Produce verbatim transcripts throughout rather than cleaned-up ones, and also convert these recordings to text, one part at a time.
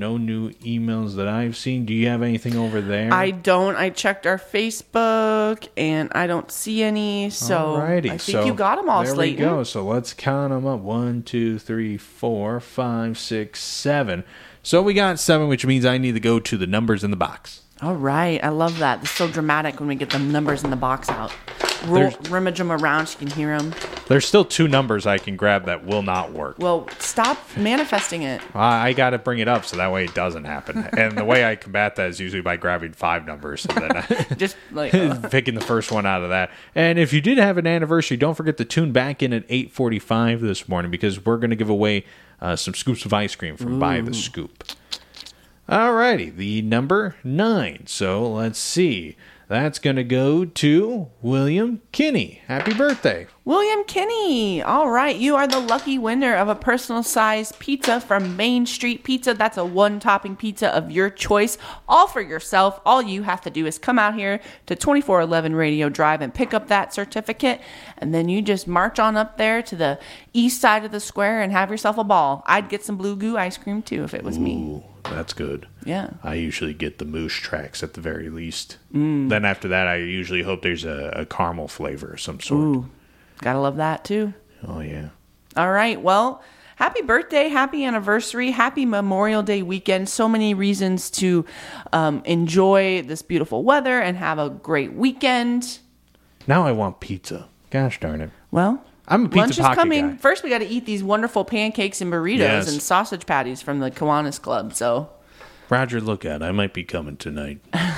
No new emails that I've seen. Do you have anything over there? I don't. I checked our Facebook, and I don't see any. So Alrighty. I think so you got them all, there Slayton. There we go. So let's count them up. One, two, three, four, five, six, seven. So we got seven, which means I need to go to the numbers in the box. All right. I love that. It's so dramatic when we get the numbers in the box out. Roll, rummage them around so you can hear them. There's still two numbers I can grab that will not work. Well, stop manifesting it. I, I got to bring it up so that way it doesn't happen. And the way I combat that is usually by grabbing five numbers and then I, just like uh. picking the first one out of that. And if you did have an anniversary, don't forget to tune back in at eight forty-five this morning because we're going to give away uh, some scoops of ice cream from Ooh. By the Scoop. Alrighty, the number nine. So let's see. That's going to go to William Kinney. Happy birthday. William Kinney. All right. You are the lucky winner of a personal-sized pizza from Main Street Pizza. That's a one-topping pizza of your choice, all for yourself. All you have to do is come out here to twenty-four eleven Radio Drive and pick up that certificate, and then you just march on up there to the east side of the square and have yourself a ball. I'd get some Blue Goo ice cream, too, if it was Ooh. me. That's good. Yeah. I usually get the moose tracks at the very least. Mm. Then after that, I usually hope there's a, a caramel flavor of some sort. Ooh, gotta love that too. Oh, yeah. All right. Well, happy birthday, happy anniversary, happy Memorial Day weekend. So many reasons to um, enjoy this beautiful weather and have a great weekend. Now I want pizza. Gosh darn it. Well, I'm a pizza lunch is pocket coming. guy. First, we got to eat these wonderful pancakes and burritos yes. and sausage patties from the Kiwanis Club. So, Roger, look at. I might be coming tonight.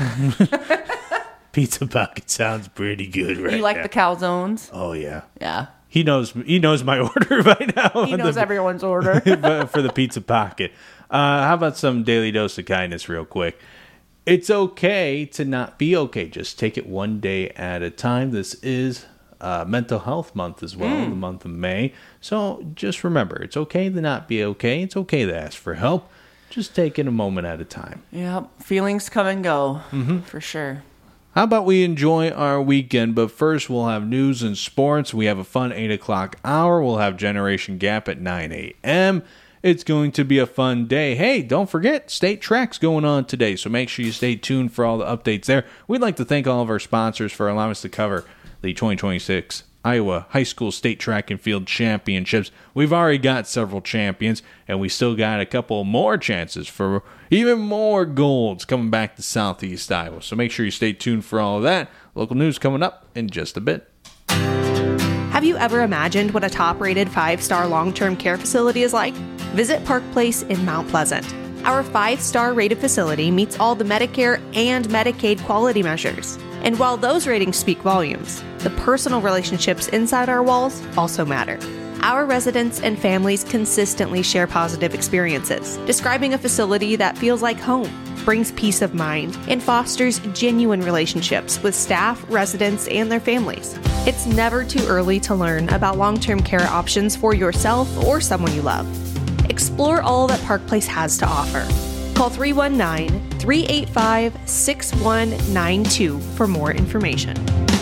Pizza pocket sounds pretty good, right? You like now. the calzones? Oh yeah, yeah. He knows. He knows my order by now. He knows the, everyone's order for the pizza pocket. Uh, how about some daily dose of kindness, real quick? It's okay to not be okay. Just take it one day at a time. This is Uh, mental health month as well, mm. the month of May. So just remember, it's okay to not be okay. It's okay to ask for help. Just take it a moment at a time. Yep. Feelings come and go, mm-hmm. for sure. How about we enjoy our weekend? But first, we'll have news and sports. We have a fun eight o'clock hour. We'll have Generation Gap at nine a.m. It's going to be a fun day. Hey, don't forget, state track's going on today. So make sure you stay tuned for all the updates there. We'd like to thank all of our sponsors for allowing us to cover the twenty twenty-six Iowa High School State Track and Field Championships. We've already got several champions, and we still got a couple more chances for even more golds coming back to Southeast Iowa. So make sure you stay tuned for all of that. Local news coming up in just a bit. Have you ever imagined what a top-rated five-star long-term care facility is like? Visit Park Place in Mount Pleasant. Our five-star rated facility meets all the Medicare and Medicaid quality measures. And while those ratings speak volumes, the personal relationships inside our walls also matter. Our residents and families consistently share positive experiences, describing a facility that feels like home, brings peace of mind, and fosters genuine relationships with staff, residents, and their families. It's never too early to learn about long-term care options for yourself or someone you love. Explore all that Park Place has to offer. Call three one nine, three eight five, six one nine two for more information.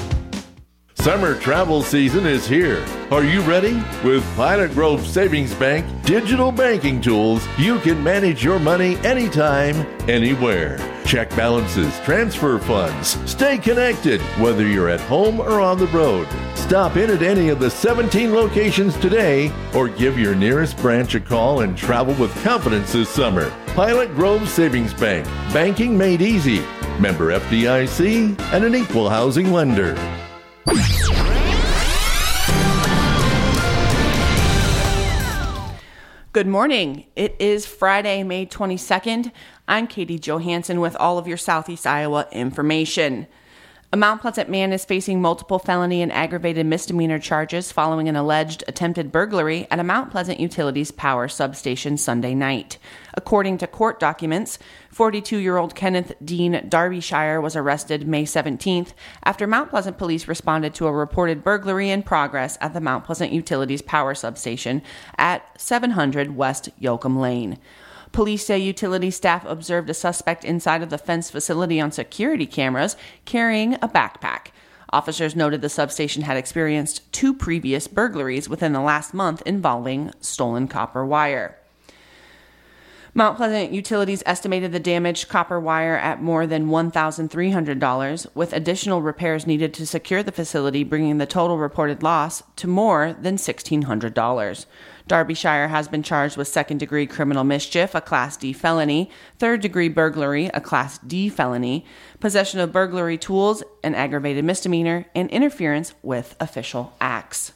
Summer travel season is here. Are you ready? With Pilot Grove Savings Bank digital banking tools, you can manage your money anytime, anywhere. Check balances, transfer funds, stay connected, whether you're at home or on the road. Stop in at any of the seventeen locations today or give your nearest branch a call and travel with confidence this summer. Pilot Grove Savings Bank. Banking made easy. Member F D I C and an equal housing lender. Good morning. It is Friday, May twenty-second. I'm Katie Johansson with all of your Southeast Iowa information. A Mount Pleasant man is facing multiple felony and aggravated misdemeanor charges following an alleged attempted burglary at a Mount Pleasant Utilities power substation Sunday night. According to court documents, forty-two-year-old Kenneth Dean Darbyshire was arrested May seventeenth after Mount Pleasant police responded to a reported burglary in progress at the Mount Pleasant Utilities power substation at seven hundred West Yoakum Lane. Police say utility staff observed a suspect inside of the fenced facility on security cameras carrying a backpack. Officers noted the substation had experienced two previous burglaries within the last month involving stolen copper wire. Mount Pleasant Utilities estimated the damaged copper wire at more than one thousand three hundred dollars, with additional repairs needed to secure the facility, bringing the total reported loss to more than sixteen hundred dollars. Derbyshire has been charged with second-degree criminal mischief, a Class D felony, third-degree burglary, a Class D felony, possession of burglary tools, an aggravated misdemeanor, and interference with official acts.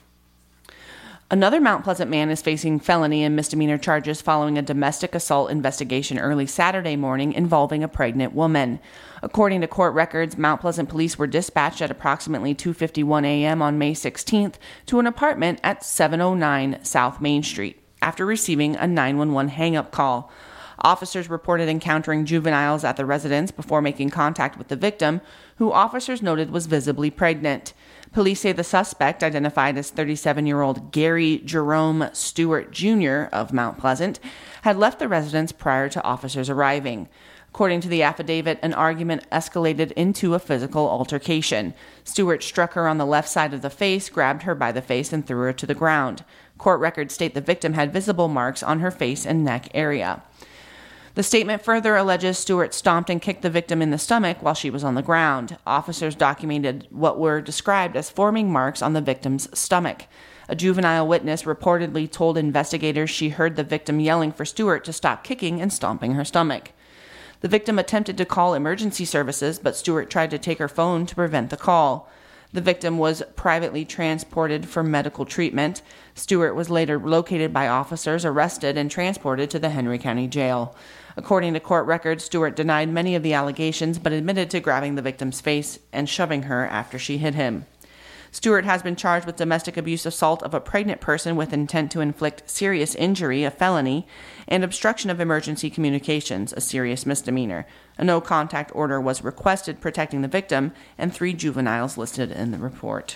Another Mount Pleasant man is facing felony and misdemeanor charges following a domestic assault investigation early Saturday morning involving a pregnant woman. According to court records, Mount Pleasant police were dispatched at approximately two fifty-one a.m. on May sixteenth to an apartment at seven oh nine South Main Street after receiving a nine one one hang-up call. Officers reported encountering juveniles at the residence before making contact with the victim, who officers noted was visibly pregnant. Police say the suspect, identified as thirty-seven-year-old Gary Jerome Stewart Junior of Mount Pleasant, had left the residence prior to officers arriving. According to the affidavit, an argument escalated into a physical altercation. Stewart struck her on the left side of the face, grabbed her by the face, and threw her to the ground. Court records state the victim had visible marks on her face and neck area. The statement further alleges Stewart stomped and kicked the victim in the stomach while she was on the ground. Officers documented what were described as forming marks on the victim's stomach. A juvenile witness reportedly told investigators she heard the victim yelling for Stewart to stop kicking and stomping her stomach. The victim attempted to call emergency services, but Stewart tried to take her phone to prevent the call. The victim was privately transported for medical treatment. Stewart was later located by officers, arrested, and transported to the Henry County Jail. According to court records, Stewart denied many of the allegations, but admitted to grabbing the victim's face and shoving her after she hit him. Stewart has been charged with domestic abuse assault of a pregnant person with intent to inflict serious injury, a felony, and obstruction of emergency communications, a serious misdemeanor. A no-contact order was requested protecting the victim, and three juveniles listed in the report.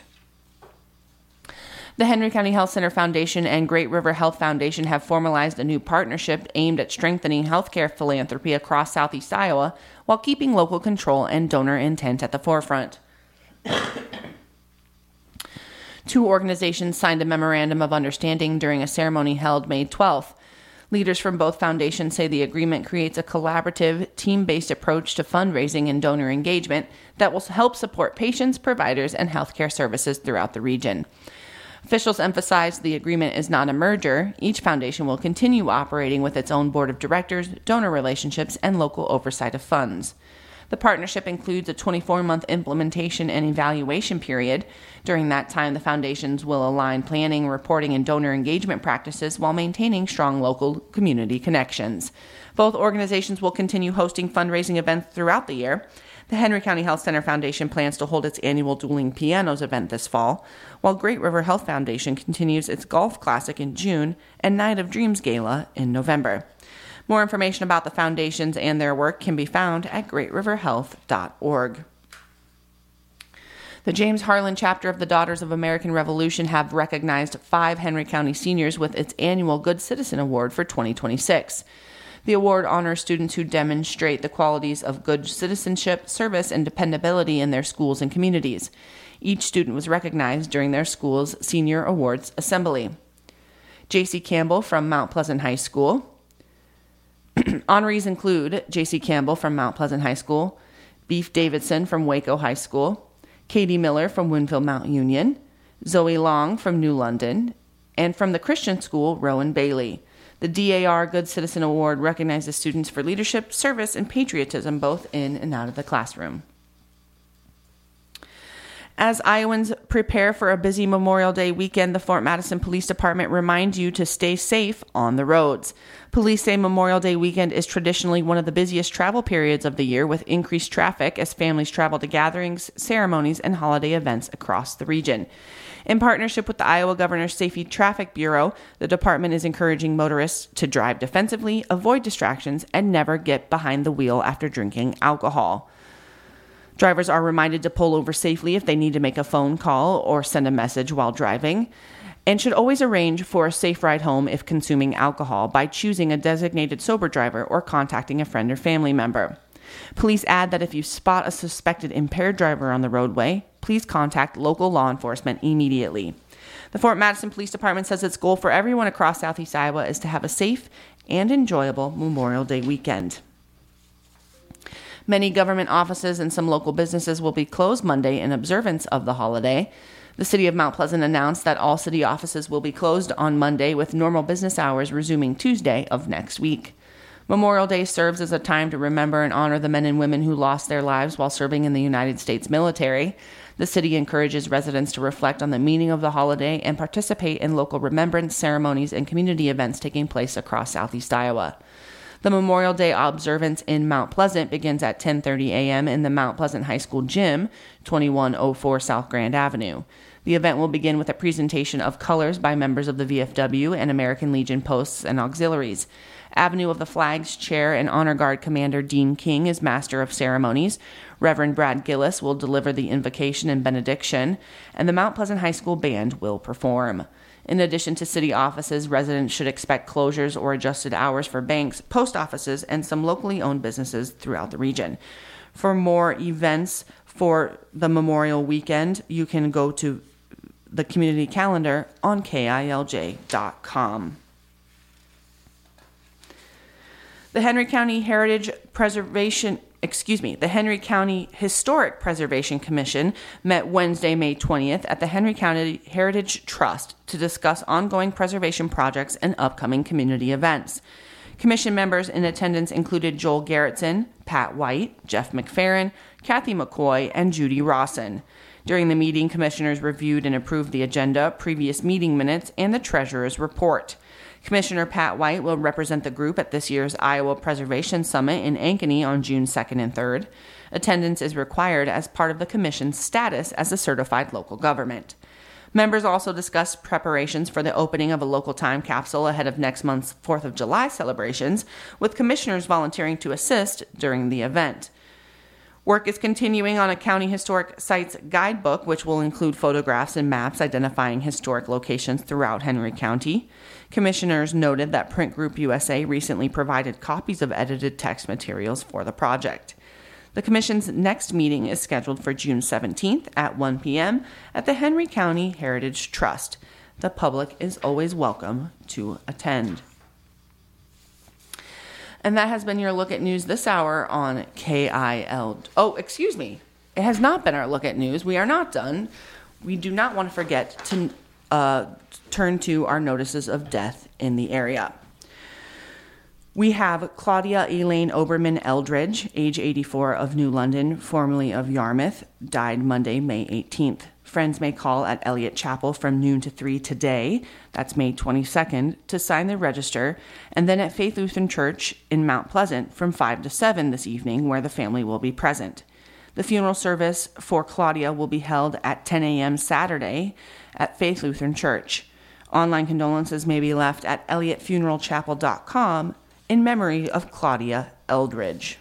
The Henry County Health Center Foundation and Great River Health Foundation have formalized a new partnership aimed at strengthening healthcare philanthropy across Southeast Iowa while keeping local control and donor intent at the forefront. Two organizations signed a memorandum of understanding during a ceremony held May twelfth. Leaders from both foundations say the agreement creates a collaborative, team-based approach to fundraising and donor engagement that will help support patients, providers, and healthcare services throughout the region. Officials emphasized the agreement is not a merger. Each foundation will continue operating with its own board of directors, donor relationships, and local oversight of funds. The partnership includes a twenty-four month implementation and evaluation period. During that time, the foundations will align planning, reporting, and donor engagement practices while maintaining strong local community connections. Both organizations will continue hosting fundraising events throughout the year. The Henry County Health Center Foundation plans to hold its annual Dueling Pianos event this fall, while Great River Health Foundation continues its Golf Classic in June and Night of Dreams Gala in November. More information about the foundations and their work can be found at great river health dot org. The James Harlan chapter of the Daughters of American Revolution have recognized five Henry County seniors with its annual Good Citizen Award for twenty twenty-six. The award honors students who demonstrate the qualities of good citizenship, service, and dependability in their schools and communities. Each student was recognized during their school's Senior Awards Assembly. J C Campbell from Mount Pleasant High School. Honorees include J C Campbell from Mount Pleasant High School, Beef Davidson from Waco High School, Katie Miller from Winfield Mount Union, Zoe Long from New London, and from the Christian school, Rowan Bailey. The D A R Good Citizen Award recognizes students for leadership, service, and patriotism both in and out of the classroom. As Iowans prepare for a busy Memorial Day weekend, the Fort Madison Police Department reminds you to stay safe on the roads. Police say Memorial Day weekend is traditionally one of the busiest travel periods of the year, with increased traffic as families travel to gatherings, ceremonies, and holiday events across the region. In partnership with the Iowa Governor's Safety Traffic Bureau, the department is encouraging motorists to drive defensively, avoid distractions, and never get behind the wheel after drinking alcohol. Drivers are reminded to pull over safely if they need to make a phone call or send a message while driving, and should always arrange for a safe ride home if consuming alcohol by choosing a designated sober driver or contacting a friend or family member. Police add that if you spot a suspected impaired driver on the roadway, please contact local law enforcement immediately. The Fort Madison Police Department says its goal for everyone across Southeast Iowa is to have a safe and enjoyable Memorial Day weekend. Many government offices and some local businesses will be closed Monday in observance of the holiday. The City of Mount Pleasant announced that all city offices will be closed on Monday, with normal business hours resuming Tuesday of next week. Memorial Day serves as a time to remember and honor the men and women who lost their lives while serving in the United States military. The city encourages residents to reflect on the meaning of the holiday and participate in local remembrance ceremonies and community events taking place across Southeast Iowa. The Memorial Day observance in Mount Pleasant begins at ten thirty a.m. in the Mount Pleasant High School Gym, twenty-one oh four South Grand Avenue. The event will begin with a presentation of colors by members of the V F W and American Legion posts and auxiliaries. Avenue of the Flags Chair and Honor Guard Commander Dean King is Master of Ceremonies. Reverend Brad Gillis will deliver the invocation and benediction, and the Mount Pleasant High School Band will perform. In addition to city offices, residents should expect closures or adjusted hours for banks, post offices, and some locally owned businesses throughout the region. For more events for the Memorial Weekend, you can go to the community calendar on K I L J dot com. The Henry County Heritage Preservation, excuse me, the Henry County Historic Preservation Commission met Wednesday, May twentieth at the Henry County Heritage Trust to discuss ongoing preservation projects and upcoming community events. Commission members in attendance included Joel Garrettson, Pat White, Jeff McFerrin, Kathy McCoy, and Judy Rawson. During the meeting, commissioners reviewed and approved the agenda, previous meeting minutes, and the treasurer's report. Commissioner Pat White will represent the group at this year's Iowa Preservation Summit in Ankeny on June second and third. Attendance is required as part of the commission's status as a certified local government. Members also discussed preparations for the opening of a local time capsule ahead of next month's fourth of July celebrations, with commissioners volunteering to assist during the event. Work is continuing on a county historic sites guidebook, which will include photographs and maps identifying historic locations throughout Henry County. Commissioners noted that Print Group U S A recently provided copies of edited text materials for the project. The Commission's next meeting is scheduled for June seventeenth at one p.m. at the Henry County Heritage Trust. The public is always welcome to attend. And that has been your look at news this hour on K I L. Oh, excuse me. It has not been our look at news. We are not done. We do not want to forget to uh, turn to our notices of death in the area. We have Claudia Elaine Oberman Eldridge, age eighty-four, of New London, formerly of Yarmouth, died Monday, May eighteenth. Friends may call at Elliott Chapel from noon to three today, that's May twenty-second, to sign the register, and then at Faith Lutheran Church in Mount Pleasant from five to seven this evening, where the family will be present. The funeral service for Claudia will be held at ten a.m. Saturday at Faith Lutheran Church. Online condolences may be left at elliott funeral chapel dot com in memory of Claudia Eldridge.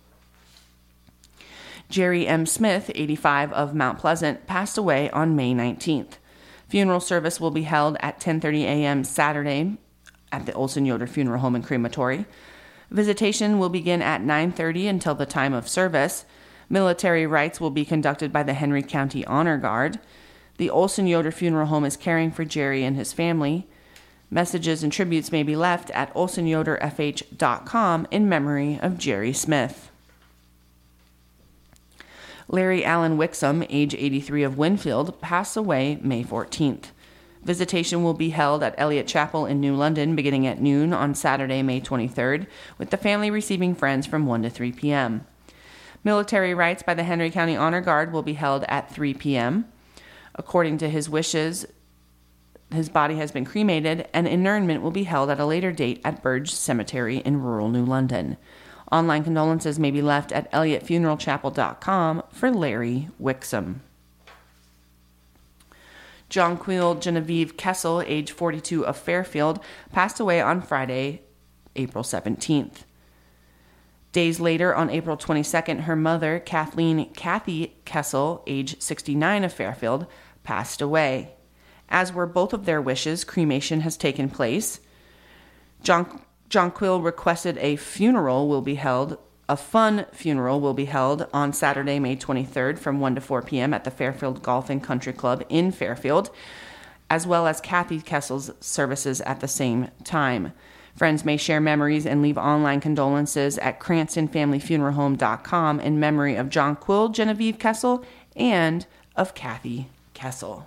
Jerry M. Smith, eighty-five, of Mount Pleasant, passed away on May nineteenth. Funeral service will be held at ten thirty a.m. Saturday at the Olson Yoder Funeral Home and Crematory. Visitation will begin at nine thirty until the time of service. Military rites will be conducted by the Henry County Honor Guard. The Olson Yoder Funeral Home is caring for Jerry and his family. Messages and tributes may be left at olson yoder f h dot com in memory of Jerry Smith. Larry Allen Wixom, age eighty-three, of Winfield, passed away May fourteenth. Visitation will be held at Elliott Chapel in New London beginning at noon on Saturday, May twenty-third, with the family receiving friends from one to three p.m. Military rites by the Henry County Honor Guard will be held at three p.m. According to his wishes, his body has been cremated, and interment will be held at a later date at Burge Cemetery in rural New London. Online condolences may be left at elliott funeral chapel dot com for Larry Wixom. Jonquil Genevieve Kessel, age forty-two, of Fairfield, passed away on Friday, April seventeenth. Days later, on April twenty-second, her mother, Kathleen Kathy Kessel, age sixty-nine, of Fairfield, passed away. As were both of their wishes, cremation has taken place. John Jonquil requested a funeral will be held, a fun funeral will be held on Saturday, May twenty-third from one to four p.m. at the Fairfield Golf and Country Club in Fairfield, as well as Kathy Kessel's services at the same time. Friends may share memories and leave online condolences at cranston family funeral home dot com in memory of John Quill, Genevieve Kessel, and of Kathy Kessel.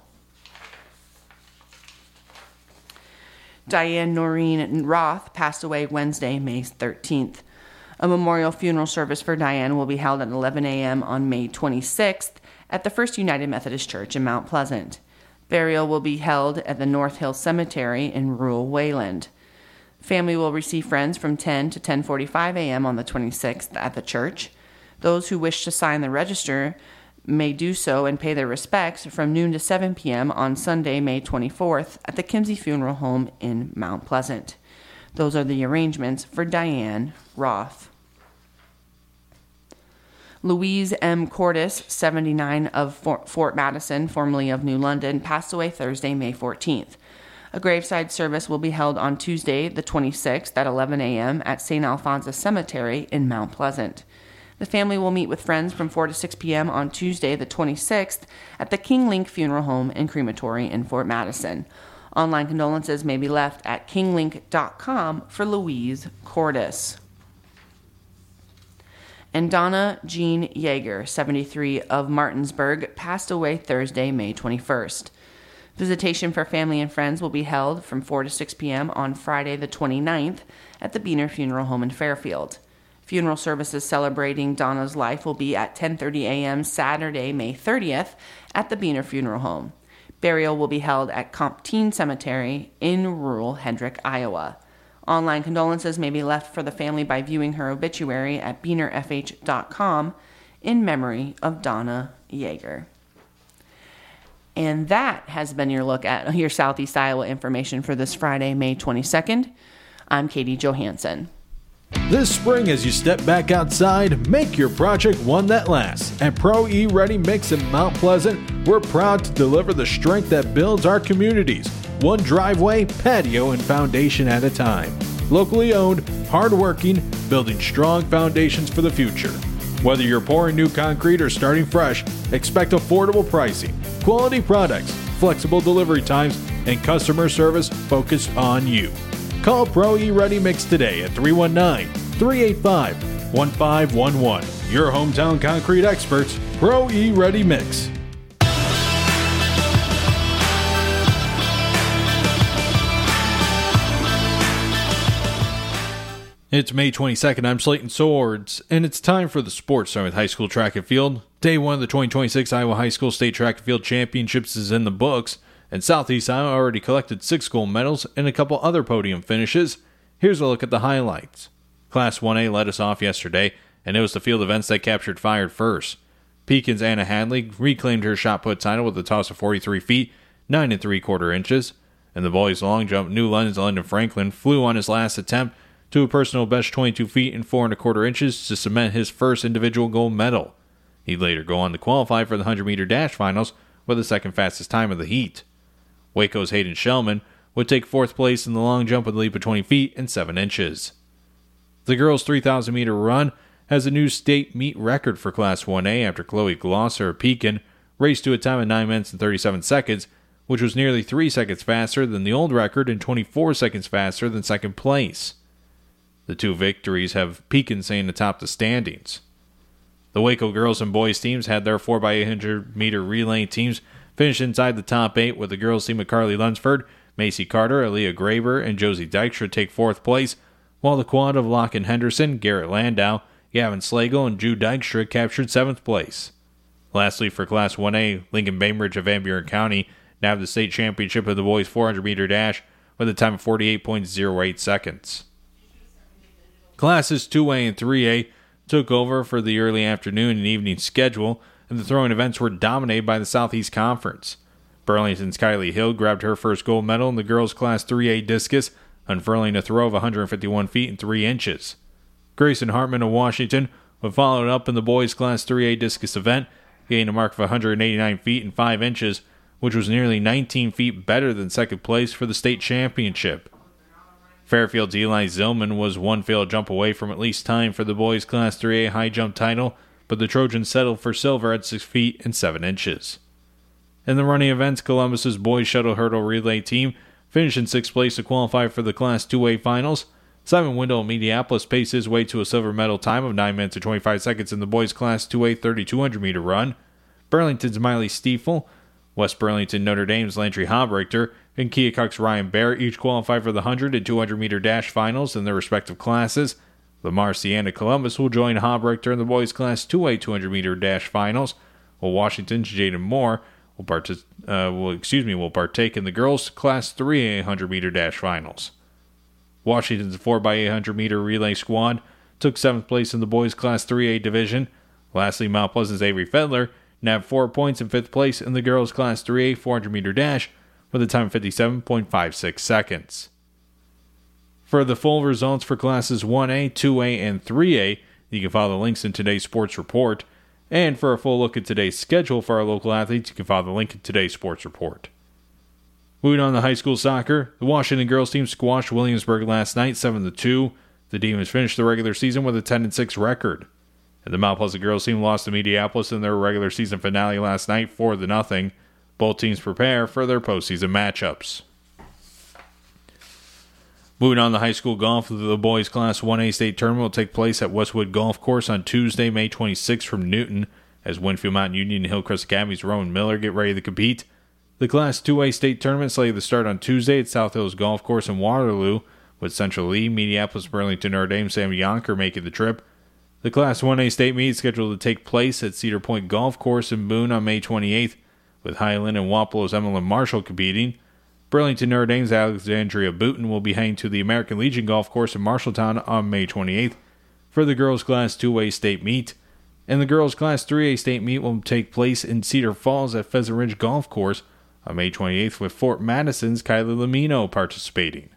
Diane Noreen Roth passed away Wednesday, May thirteenth. A memorial funeral service for Diane will be held at eleven a.m. on May twenty-sixth at the First United Methodist Church in Mount Pleasant. Burial will be held at the North Hill Cemetery in rural Wayland. Family will receive friends from ten to ten forty-five a.m. on the twenty-sixth at the church. Those who wish to sign the register may do so and pay their respects from noon to seven p.m. on Sunday, May twenty-fourth at the Kimsey Funeral Home in Mount Pleasant. Those are the arrangements for Diane Roth. Louise M. Cordes, seventy-nine, of Fort Madison, formerly of New London, passed away Thursday, May fourteenth. A graveside service will be held on Tuesday, the twenty-sixth, at eleven a.m. at Saint Alphonsus Cemetery in Mount Pleasant. The family will meet with friends from four to six p.m. on Tuesday, the twenty-sixth, at the King Link Funeral Home and Crematory in Fort Madison. Online condolences may be left at king link dot com for Louise Cordes. And Donna Jean Yeager, seventy-three, of Martinsburg, passed away Thursday, May twenty-first. Visitation for family and friends will be held from four to six p.m. on Friday the twenty-ninth at the Beener Funeral Home in Fairfield. Funeral services celebrating Donna's life will be at ten thirty a.m. Saturday, May thirtieth at the Beener Funeral Home. Burial will be held at Comptine Cemetery in rural Hendrick, Iowa. Online condolences may be left for the family by viewing her obituary at beener f h dot com in memory of Donna Yeager. And that has been your look at your Southeast Iowa information for this Friday, May twenty-second. I'm Katie Johansson. This spring, as you step back outside, make your project one that lasts. At Pro E Ready Mix in Mount Pleasant, we're proud to deliver the strength that builds our communities, one driveway, patio, and foundation at a time. Locally owned, hardworking, building strong foundations for the future. Whether you're pouring new concrete or starting fresh, expect affordable pricing, quality products, flexible delivery times, and customer service focused on you. Call Pro E Ready Mix today at three one nine, three eight five, one five one one. Your hometown concrete experts, Pro E Ready Mix. It's May twenty-second. I'm Slayton Swords, and it's time for the sports starting with high school track and field. Day one of the twenty twenty-six Iowa High School State Track and Field Championships is in the books, and Southeast Iowa already collected six gold medals and a couple other podium finishes. Here's a look at the highlights. Class one A led us off yesterday, and it was the field events that captured fire first. Pekin's Anna Hadley reclaimed her shot put title with a toss of forty-three feet, nine and three quarter inches. In the boys' long jump, New London's London Franklin flew on his last attempt to a personal best twenty-two feet and four and a quarter inches to cement his first individual gold medal. He'd later go on to qualify for the one hundred meter dash finals with the second fastest time of the heat. Waco's Hayden Shellman would take fourth place in the long jump with a leap of twenty feet and seven inches. The girls' three thousand meter run has a new state meet record for Class one A after Chloe Glosser of Pekin raced to a time of nine minutes and thirty-seven seconds, which was nearly three seconds faster than the old record and twenty-four seconds faster than second place. The two victories have Pekin staying atop the standings. The Waco girls and boys teams had their four by eight hundred meter relay teams finish inside the top eight, with the girls team of Carly Lunsford, Macy Carter, Aaliyah Graber, and Josie Dykstra take fourth place, while the quad of Locke and Henderson, Garrett Landau, Gavin Slagle, and Drew Dykstra captured seventh place. Lastly, for Class one A, Lincoln Bainbridge of Van Buren County nabbed the state championship of the boys' four hundred meter dash with a time of forty-eight point oh eight seconds. Classes two A and three A took over for the early afternoon and evening schedule, and the throwing events were dominated by the Southeast Conference. Burlington's Kylie Hill grabbed her first gold medal in the girls' Class three A discus, unfurling a throw of one hundred fifty-one feet and three inches. Grayson Hartman of Washington would follow it up in the boys' Class three A discus event, gaining a mark of one hundred eighty-nine feet and five inches, which was nearly nineteen feet better than second place for the state championship. Fairfield's Eli Zillman was one failed jump away from at least time for the boys' Class three A high jump title, but the Trojans settled for silver at six feet and seven inches. In the running events, Columbus's boys shuttle hurdle relay team finished in sixth place to qualify for the Class two A finals, Simon Wendell of Minneapolis paced his way to a silver medal time of nine minutes and twenty-five seconds in the boys' Class two A thirty-two hundred meter run. Burlington's Miley Stiefel, West Burlington Notre Dame's Landry Hobrechter, and Keokuk's Ryan Bear each qualified for the one hundred and two hundred meter dash finals in their respective classes. Lamar Sienna Columbus will join Hobrechter in the boys' Class two A two hundred meter dash finals, while Washington's Jaden Moore will, part- uh, will, excuse me, will partake in the girls' Class three A one hundred meter dash finals. Washington's four by eight hundred meter relay squad took seventh place in the boys' Class three A division. Lastly, Mount Pleasant's Avery Fedler nabbed four points in fifth place in the girls' Class three A four hundred meter dash with a time of fifty-seven point five six seconds. For the full results for Classes one A, two A, and three A, you can follow the links in today's sports report. And for a full look at today's schedule for our local athletes, you can follow the link in today's sports report. Moving on to high school soccer, the Washington girls team squashed Williamsburg last night seven to two. The Demons finished the regular season with a ten and six record. And the Mount Pleasant girls team lost to Mediapolis in their regular season finale last night four to nothing. Both teams prepare for their postseason matchups. Moving on to high school golf, the boys' Class one A state tournament will take place at Westwood Golf Course on Tuesday, May twenty-sixth from Newton, as Winfield Mountain Union and Hillcrest Academy's Rowan Miller get ready to compete. The Class two A state tournament slated to start on Tuesday at South Hills Golf Course in Waterloo, with Central Lee, Minneapolis, Burlington, Notre Dame, Sam Yonker making the trip. The Class one A state meet is scheduled to take place at Cedar Point Golf Course in Boone on May twenty-eighth, with Highland and Wapalo's Emily Marshall competing. Burlington Notre Dame's Alexandria Booton will be heading to the American Legion Golf Course in Marshalltown on May twenty-eighth for the girls' Class two A state meet. And the girls' Class three A state meet will take place in Cedar Falls at Pheasant Ridge Golf Course on May twenty-eighth, with Fort Madison's Kylie Lamino participating.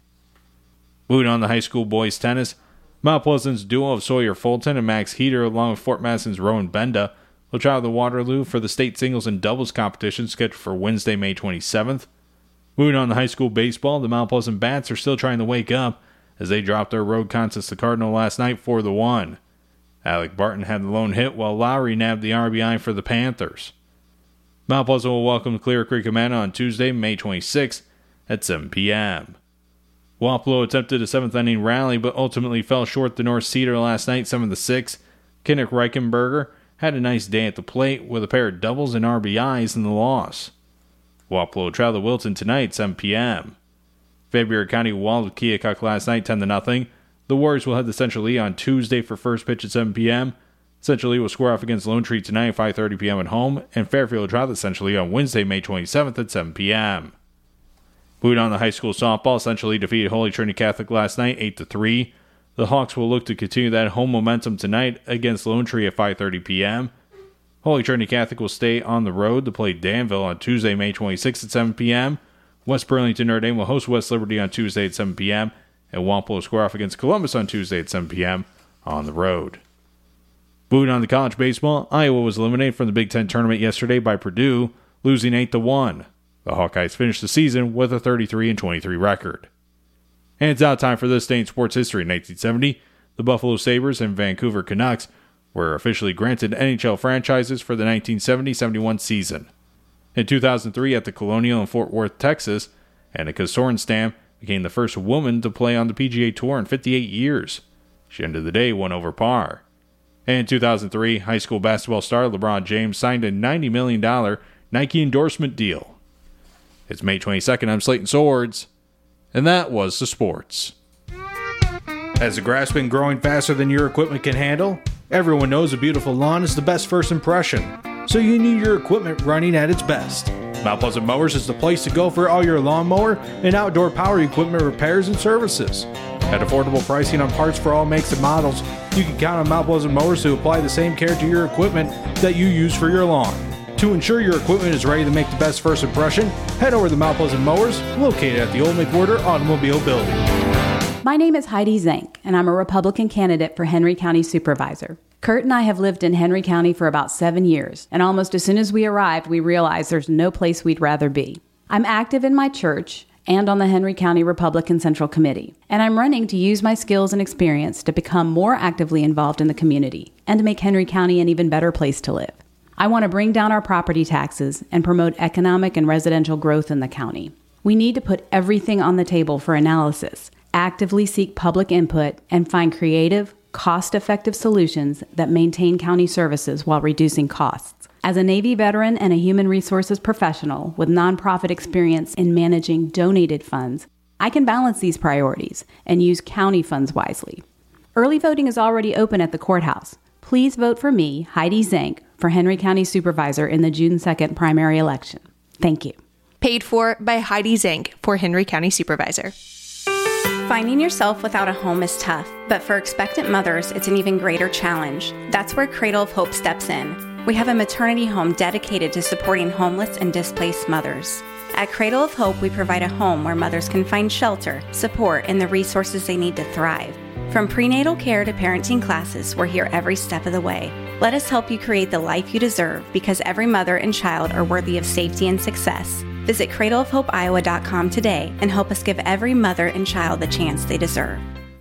Moving on to high school boys tennis, Mount Pleasant's duo of Sawyer Fulton and Max Heater, along with Fort Madison's Rowan Benda, will travel to Waterloo for the state singles and doubles competition scheduled for Wednesday, May twenty-seventh. Moving on to high school baseball, the Mount Pleasant Bats are still trying to wake up as they dropped their road contest to Cardinal last night four to one. Alec Barton had the lone hit while Lowry nabbed the R B I for the Panthers. Mount Pleasant will welcome Clear Creek Amana on Tuesday, May twenty-sixth at seven p.m. Wapello attempted a seventh inning rally but ultimately fell short to North Cedar last night seven to six. Kenneth Reichenberger had a nice day at the plate with a pair of doubles and R B Is in the loss. Wapello will travel to Wilton tonight at seven p.m. February County walled Keokuk last night ten to nothing. The Warriors will head to Central Lee on Tuesday for first pitch at seven p.m. Central Lee will square off against Lone Tree tonight at five thirty p.m. at home, and Fairfield will travel to Central Lee on Wednesday, May twenty-seventh at seven p.m. Moving on to high school softball, Central Lee defeated Holy Trinity Catholic last night eight to three. The Hawks will look to continue that home momentum tonight against Lone Tree at five thirty p.m. Holy Trinity Catholic will stay on the road to play Danville on Tuesday, May twenty-sixth at seven p.m. West Burlington Notre Dame will host West Liberty on Tuesday at seven p.m. and Wampole will square off against Columbus on Tuesday at seven p.m. on the road. Moving on to college baseball, Iowa was eliminated from the Big Ten tournament yesterday by Purdue, losing eight to one. The Hawkeyes finished the season with a thirty-three and twenty-three record. And it's out time for this day in sports history. In nineteen seventy, the Buffalo Sabres and Vancouver Canucks were officially granted N H L franchises for the nineteen seventy seventy-one season. In two thousand three, at the Colonial in Fort Worth, Texas, Annika Sorenstam became the first woman to play on the P G A Tour in fifty-eight years. She ended the day one over par. And in two thousand three, high school basketball star LeBron James signed a ninety million dollars Nike endorsement deal. It's May twenty-second. I'm Slayton Swords, and that was the sports. Has the grass been growing faster than your equipment can handle? Everyone knows a beautiful lawn is the best first impression, so you need your equipment running at its best. Mount Pleasant Mowers is the place to go for all your lawnmower and outdoor power equipment repairs and services. At affordable pricing on parts for all makes and models, you can count on Mount Pleasant Mowers to apply the same care to your equipment that you use for your lawn. To ensure your equipment is ready to make the best first impression, head over to Mount Pleasant Mowers, located at the Old McWhorter Automobile Building. My name is Heidi Zank, and I'm a Republican candidate for Henry County Supervisor. Kurt and I have lived in Henry County for about seven years, and almost as soon as we arrived, we realized there's no place we'd rather be. I'm active in my church and on the Henry County Republican Central Committee, and I'm running to use my skills and experience to become more actively involved in the community and to make Henry County an even better place to live. I want to bring down our property taxes and promote economic and residential growth in the county. We need to put everything on the table for analysis actively seek public input, and find creative, cost-effective solutions that maintain county services while reducing costs. As a Navy veteran and a human resources professional with nonprofit experience in managing donated funds, I can balance these priorities and use county funds wisely. Early voting is already open at the courthouse. Please vote for me, Heidi Zank, for Henry County Supervisor in the June second primary election. Thank you. Paid for by Heidi Zank for Henry County Supervisor. Finding yourself without a home is tough, but for expectant mothers, it's an even greater challenge. That's where Cradle of Hope steps in. We have a maternity home dedicated to supporting homeless and displaced mothers. At Cradle of Hope, we provide a home where mothers can find shelter, support, and the resources they need to thrive. From prenatal care to parenting classes, we're here every step of the way. Let us help you create the life you deserve, because every mother and child are worthy of safety and success. Visit cradle of hope iowa dot com today and help us give every mother and child the chance they deserve.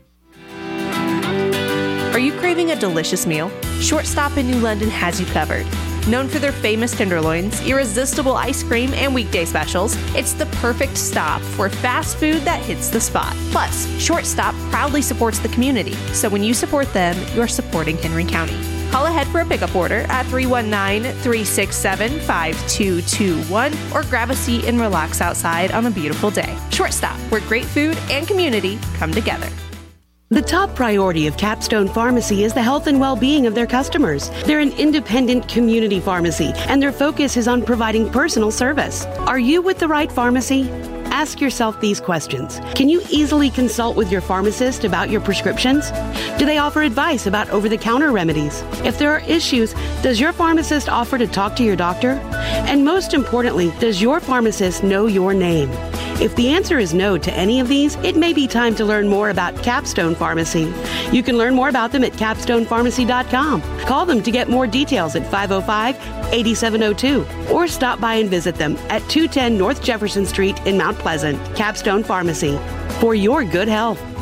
Are you craving a delicious meal? Short Stop in New London has you covered. Known for their famous tenderloins, irresistible ice cream, and weekday specials, it's the perfect stop for fast food that hits the spot. Plus, Short Stop proudly supports the community, so when you support them, you're supporting Henry County. Call ahead for a pickup order at three one nine, three six seven, five two two one or grab a seat and relax outside on a beautiful day. Short Stop, where great food and community come together. The top priority of Capstone Pharmacy is the health and well-being of their customers. They're an independent community pharmacy, and their focus is on providing personal service. Are you with the right pharmacy? Ask yourself these questions. Can you easily consult with your pharmacist about your prescriptions? Do they offer advice about over-the-counter remedies? If there are issues, does your pharmacist offer to talk to your doctor? And most importantly, does your pharmacist know your name? If the answer is no to any of these, it may be time to learn more about Capstone Pharmacy. You can learn more about them at capstone pharmacy dot com. Call them to get more details at five oh five, eight seven oh two or stop by and visit them at two ten North Jefferson Street in Mount Pleasant. Capstone Pharmacy, for your good health.